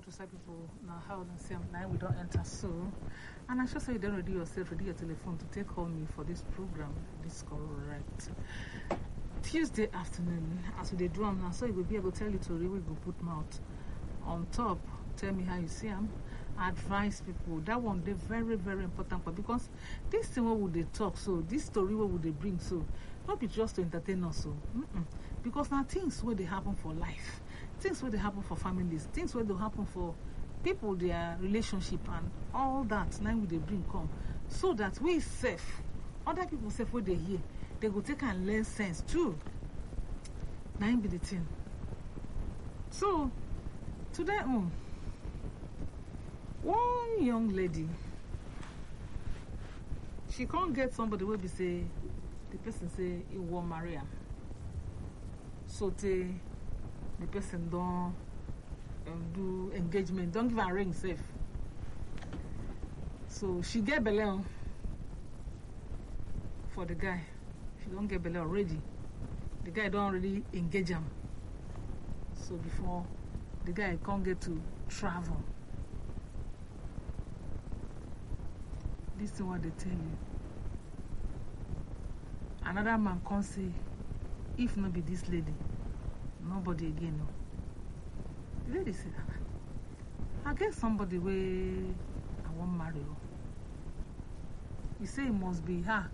to say people now how and say now we don't enter so. And I should say you don't ready yourself, ready your telephone to take call me for this program. This correct. Tuesday afternoon, as we do now, so you will be able to tell you to really go put mouth on top. Tell me how you see them. Advise people. That one they very, very important for because this thing what would they talk so this story what would they bring so not be just to entertain us so because now things where they happen for life, things where they happen for families, things where they happen for people, their relationship and all that now would they bring come so that we safe, other people safe where they hear, they go take and learn sense too. Now be the thing. So today one young lady, she can't get somebody where be say the person say he won't marry her. So the person don't do engagement, don't give her a ring safe. So she get belle for the guy. She don't get belle already. The guy don't really engage him. So before the guy can't get to travel. This is what they tell you. Another man can't say, if not be this lady, nobody again. No. The lady said, I get somebody where I won't marry her. He say it must be her.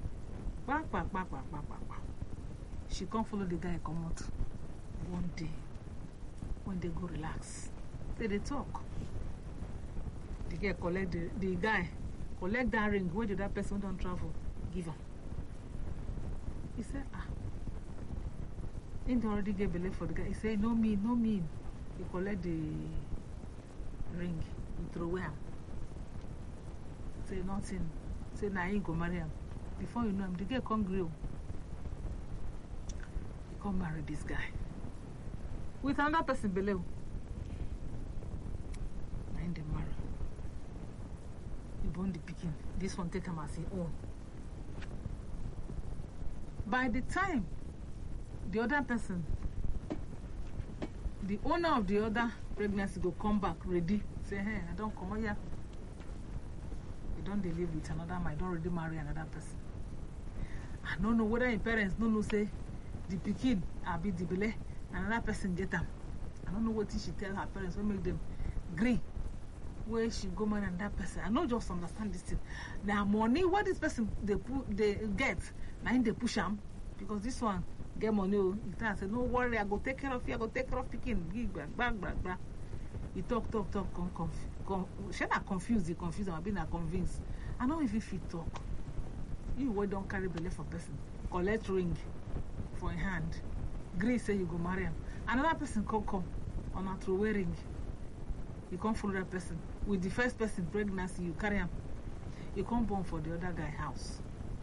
She can't follow the guy come out one day when they go relax. They talk. The guy collect the guy collect that ring. Where did that person don't travel? Give him. He said, he already gave belief for the guy. He said, no me. He collect the ring. He throw away him. Say nothing. Say nah, he go marry him. Before you know him, the guy come grill. He come marry this guy. With another person below. Now in the marry. He born the picking. This one take him as his own. By the time the other person, the owner of the other pregnancy go come back ready, say, hey, I don't come here. You don't live with another man, I don't already marry another person. I don't know whether your parents don't say the pikin I be the belle, another person get them. I don't know what she tell her parents will make them agree where she go marry another person. I don't just understand this thing. Now money, what this person they get, now they push them because this one get money. He say, no worry, I go take care of you, I go take care of pikin. Blah. He talk, she not confused, he confused, I'm being convinced. I know if he talk. You what don't carry belief for person. Collect ring for a hand. Grace say you go marry him. Another person come on a throwaway ring. You can't follow that person. With the first person pregnancy, you carry him. You can't born for the other guy house.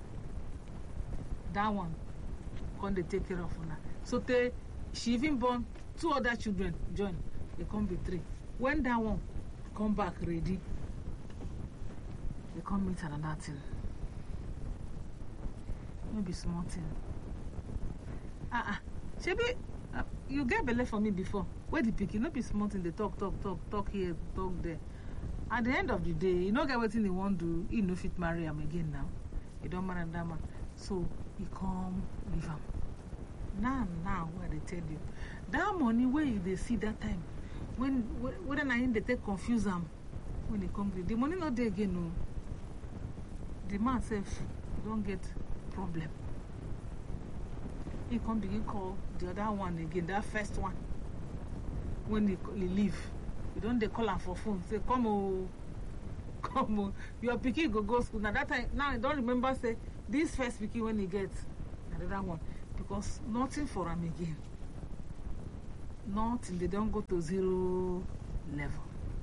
That one, can't they take care of her? So she even born 2 other children. Join. They can't be 3. When that one come back ready, they can't meet another thing. Maybe small thing. Shebi, you get belle for me before. Where the picking? Not be small thing. They talk here, talk there. At the end of the day, you don't get what they want to do. You no fit marry him again now. You don't marry that man. So you come leave him. Now where they tell you that money where they see that time when they take confuse them when they come the money not there again. No, the man says don't get problem. He come begin call the other one again, that first one. When they leave, you don't they call her for phone. Say, come on, your pikin go school. Now that time, now I don't remember say this first pikin when he gets another one because nothing for him again. Nothing. They don't go to 0 level.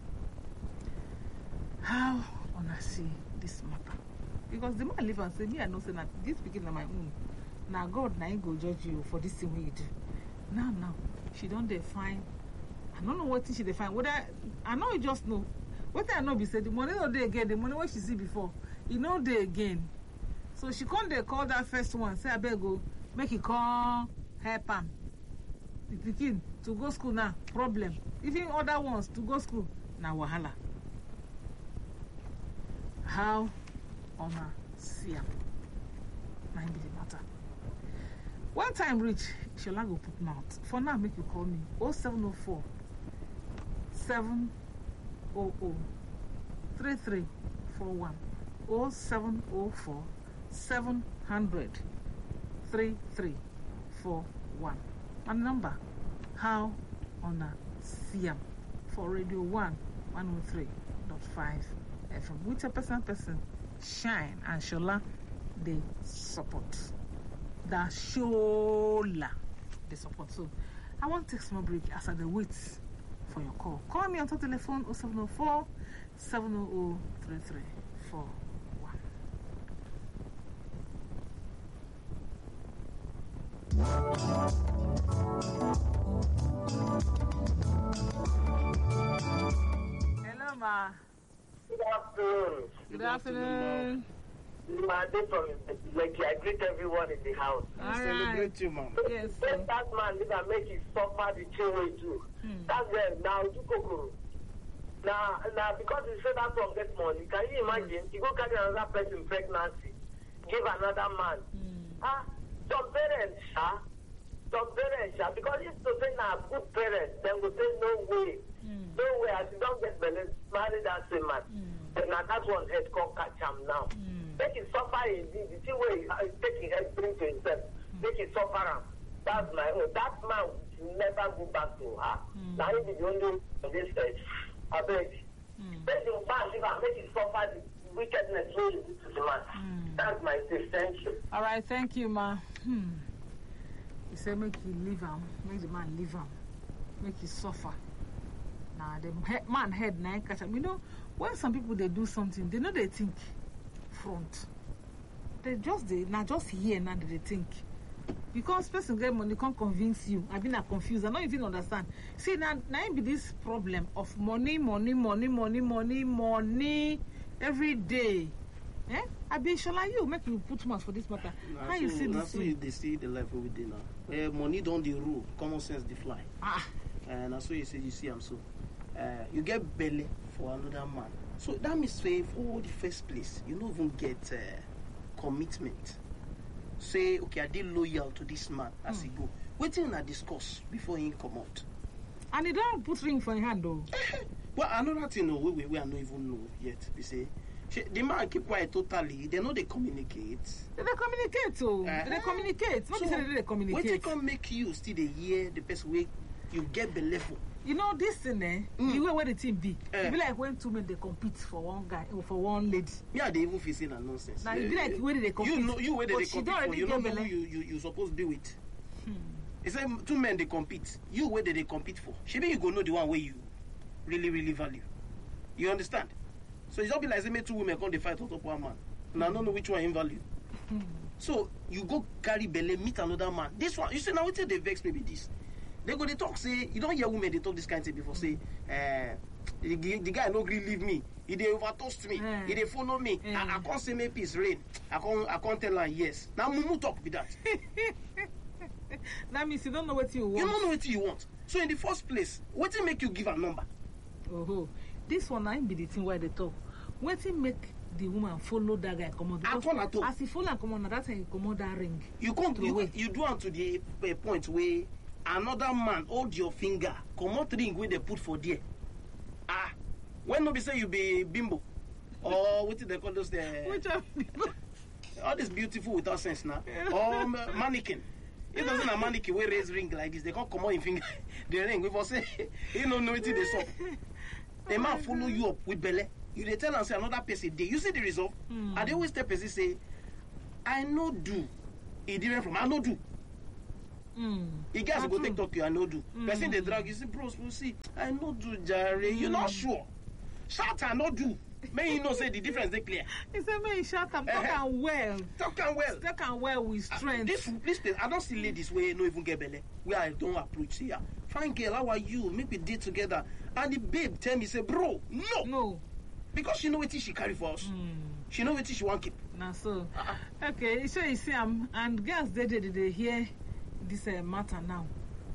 How wanna see this matter? Because the man live and say, me I know say that this pikin na my own. Now God now go judge you for this thing you do. Now she don't define. I don't know what she define. Whether I know you just know. What I know be said the money no dey again. The money what she see before, you know dey again. So she can't call that first one. Say I better go make it call help him. the pikin to go school now problem. Even other ones to go school na wahala. How una see am? Na be the matter. One time reach, Shola go put mouth. For now, make you call me 0704 700 3341 0704 700 3341. My number, how una see am for Radio 1 103.5 FM. With a person, Shine and Shola, they support. That Shola, they support. So, I want to take small break as I wait for your call. Call me on the telephone 0704 700 3341. Hello, ma. Good afternoon. Good afternoon. My day from like I greet everyone in the house. All Celebrate you, ma'am. Yes. Let that man live and make it suffer the children too. That's them now. Do kokoro. Now, because you say that one get money, can you imagine? You go carry another person pregnancy, give another man. Some parents, because if to say now good parents, then will say no way, as you don't get married that same man. Then now that one head can't catch him now. Make it suffer indeed. The same way he's taking everything to himself. Make it suffer him. That's my own. That man will never go back to her. Now he be the only one on this stage. I beg. Make him pass if I make it suffer the wickedness way you do to the man. That's my say. Thank you. All right, thank you, ma. He said make you leave him, make the man leave him, make you suffer. Now the man head now catch him. You know, when some people they do something, they know they think front. They just hear now they think. Because person get money can't convince you. I've been confused. I don't even understand. See now be this problem of money every day. I be Shola you make you put much for this matter. How you see this? So they see the level we did now. Money don't the rule, common sense the fly. And that's what you see I'm so. You get belly for another man. So that means say for the first place, you don't even get commitment. Say, okay, I did loyal to this man as he go. Waiting and discuss before he come out. And he don't put ring for your hand though. Well, another thing we are not even know yet. We say the man keep quiet totally. They know they communicate. They communicate too. They communicate. What so, they communicate? What can make you still the hear the best way you get the level? You know this thing, the way where the team be. It be like when two men they compete for one guy or for one lady. Yeah, they even facing a nonsense. Now it be like where they compete. You where they compete for. You know who you supposed to be with. It's like two men they compete. You where they compete for. Maybe you go know the one where you really value. You understand? So it's not be like say two women come they fight on top of one man. And I don't know which one in value. So you go carry belly, meet another man. This one, you say now they vex maybe this. They go they talk say you don't hear women they talk this kind of thing before say the guy no really leave me. He they overtoast me. He they follow me. I can't say me peace reign. I can't tell her yes. Now mumu talk with that. That means you don't know what you want. You don't know what you want. So in the first place, what make you give a number? Oh, this one I be the thing where they talk. What make the woman follow that guy come on? As he follow and come on, that's how you come on that ring. You come you do unto the point where another man hold your finger, come out ring where they put for there. When nobody say you be bimbo or what they call those which are all this beautiful without sense now. Or mannequin. It doesn't a mannequin where raise ring like this. They can't come out in finger. The ring. We will say, you don't know it they stop. A man follow you up with belly. You they tell and say another person day. You see the result. And they always tell person say, I know do. It different from I know do. You guys go take talk to you, I know do. Person they drag you say, bros, we'll see. I know do, Jare. You're not sure. Shout I know do. May you know say the difference they clear. He said, may you shut up, talk and well. Talk and well with strength. This place, I don't see ladies where no even get belly. Where I don't approach here. Fine girl, how are you? Make we date together. And the babe tell me, say, bro, no. Because she know what she carry for us. She know what she want keep. Now so. Okay, so you see and girls they hear this matter now.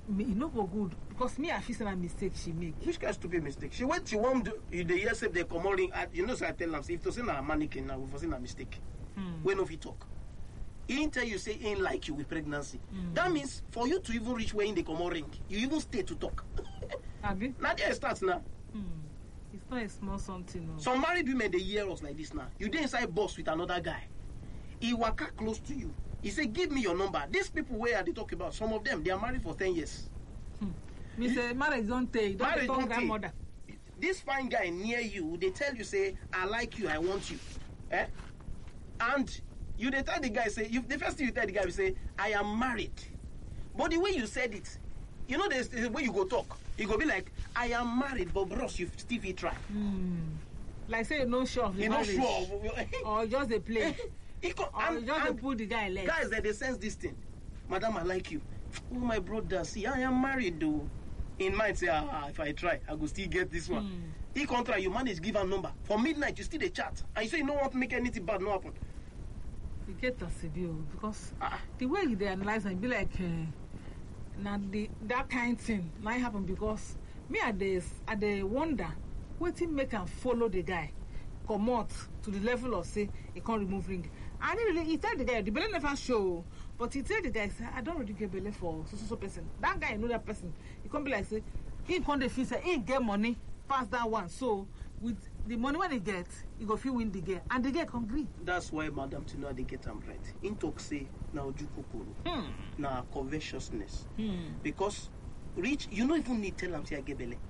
me e no go good because me I feel say na mistake she make. Which kind of stupid mistake? She went, she won't do the years if they come on ring. You know, so I tell them, if to say na mannequin now, we for say na mistake. When of you talk. He didn't tell you say he ain't like you with pregnancy. That means for you to even reach where in the come on ring, you even stay to talk. Abi? Now there it starts now. It's not a small something. No. Some married women, they hear us like this now. You dey inside bus with another guy. He waka close to you. He say, give me your number. These people where they talk about, some of them, they are married for 10 years. Me say, marriage don't take. Marriage Don't don't take. grandmother. This fine guy near you, they tell you, say, I like you, I want you. Eh? And you they tell the guy, say, the first thing you tell the guy, you say, I am married. But the way you said it, you know, the way you go talk, you go be like, I am married, but bros, you still fit try. Like say you no sure of the You know, marriage. sure. Or just a play. Or just a pull the guy leg. Guys, that they sense this thing. Madam, I like you. Oh, my brother, see, I am married, though. In mind, say, if I try, I go still get this one. He contra, you manage give a number. For midnight, you still the chat. And you say you don't want to make anything bad no happen. You get a severe because the way they analyze and be like, now that kind of thing might happen because me at the wonder, waiting make and follow the guy, come out to the level of say he can't remove ring. And he tell the guy the belly never show, but he tell the guy say I don't really get belly for so person. That guy know that person. He can't be like say he can't feel say he get money past that one. So with the money when he get, he go feel win the game and the guy can agree. That's why Madam Tino they get them right. In talk say na ojukokoro, na covetousness. Because rich, you don't even need tell them say I get belly.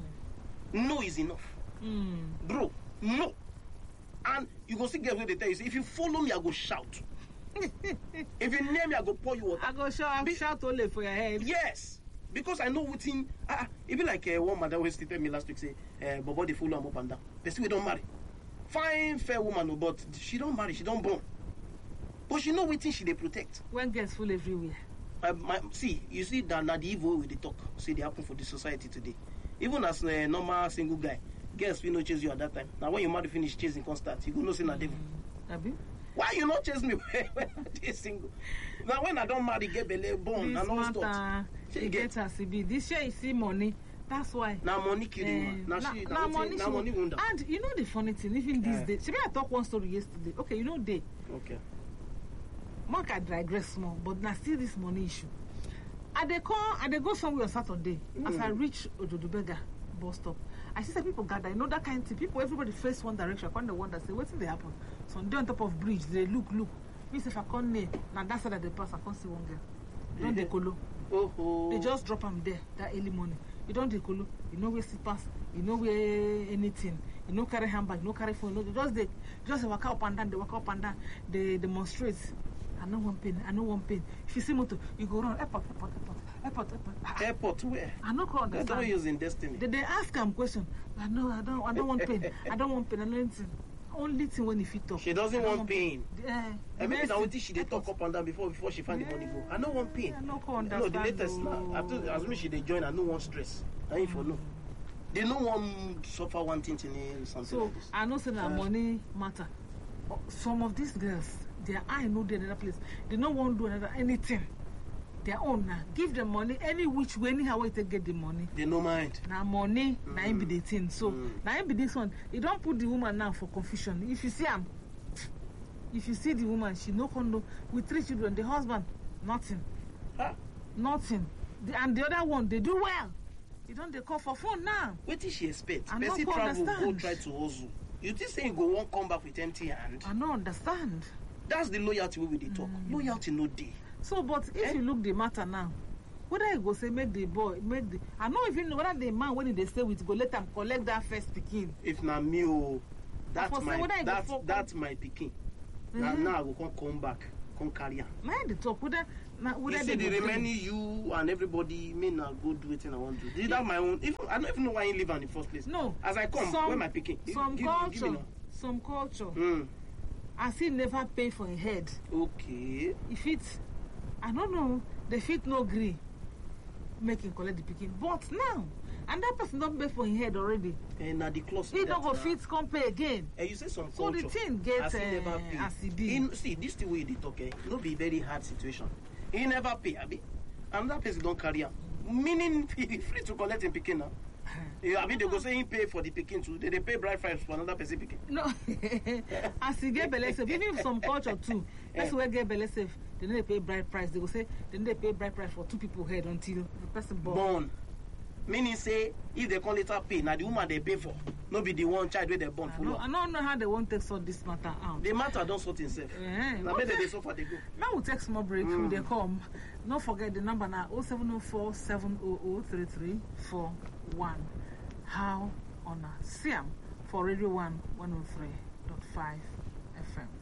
No is enough, bro. No. And you go see girls where they tell you, say, if you follow me, I go shout. If you near me, I go pour you water. I go shout only for your head. Yes. Because I know what in it be like one madam who tell me last week, say, Bobo they follow him up and down. They still don't marry. Fine, fair woman, but she don't marry, she don't born. But she know what she they protect. When girls full everywhere. See, you see that na the evil way they talk. See, they happen for the society today. Even as a normal single guy, girls will not chase you at that time. Now when you marry finish chasing constant, you go no see na devil. Why you not chase me when I single? Now when I don't marry, get belly born and all stuff. She get her CB. This year you see money. That's why. Now money killing man. Now money wonder. And you know the funny thing, even these days. She I talk one story yesterday. Okay, you know they. Okay. Mark I digress small, but now still this money issue. I go somewhere on Saturday. As I reach Ojodubega bus stop, I see some people gather. You know that kind of thing. People, everybody face one direction. When they wonder, say, what's in the happen? So they on top of bridge, they look. Me say if I come near, now that side of the pass, I can't see one girl. Don't they colo? They just drop them there that early morning. You don't they colo. You know where sit pass. You know where anything. You know carry handbag. You know carry phone. You know, just walk up and down. They walk up and down. They demonstrate. I know one pain. If you see motor, you go run. Airport where? I no can understand. They don't use in destiny. They ask him question. I don't want pain. I don't want pain. Only thing when if you talk. She doesn't want pain. Maybe now until she they talk up and down before she find the money go. I don't want pain. I no can understand. No, the latest now. After as much she they join, I no want stress. I ain't for no. They no want suffer one thing in something so, like this. I know say that money matter. Some of these girls, their eye know the another place. They don't want to do another anything. Their own now. Give them money any which way, anyhow way to get the money. They no mind. Now money, now be the thing. So now be this one. You don't put the woman now for confusion. If you see the woman, she no condo with 3 children, the husband, nothing. Nothing. And the other one, they do well. You don't they call for phone now. What did she expect? I Person don't travel, understand. go try to hustle. You just saying go won't come back with empty hand. I don't understand. That's the loyalty we talk. Loyalty no day. So, but if you look the matter now, whether you go say make the boy, I don't even know whether the man when they stay with go let them collect that first pikin. If na me, that's my pikin. Now I go come back, come carry him. Now the talk whether you see the remaining you and everybody may not go do it and I want to do. Is that my own? I don't even know why you live in the first place. No. As I come, where my pikin? Some culture. I still never pay for a head. Okay. If it's, I don't know, the fit no agree, making collect the picking. But now, and that person don't pay for his head already. And now the close. He don't go fit come pay again. And you say some so culture. The thing gets as he be. See, this the way they talk. No be very hard situation. He never pay, abi. Another person don't carry him. Meaning free to collect in Pekin now. I mean, they go say he pay for the Pekin too. They pay bride price for another person Pekin. No, as you get belle safe, even some culture too. That's where get belle safe. They need to pay bride price. They go say they need to pay bride price for 2 people head until the person born. Meaning say if they call later pay, now the woman they pay for, no be the one child where they born full. I don't know how they want to sort this matter out. The matter don't sort itself. Now maybe they so far they go. Now we'll take small break. They come. Don't forget the number now 0704 700 3341. How on a Siam for Radio 1 103.5 FM.